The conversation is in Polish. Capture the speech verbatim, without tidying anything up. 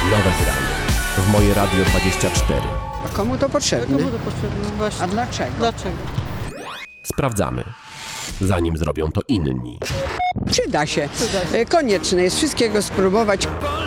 Nowe granie. W Moje Radio dwadzieścia cztery. A komu to potrzebne? Komu to potrzebne? Właśnie. A dlaczego? Dlaczego? Sprawdzamy, zanim zrobią to inni. Przyda się. Przyda się. E, Konieczne jest wszystkiego spróbować.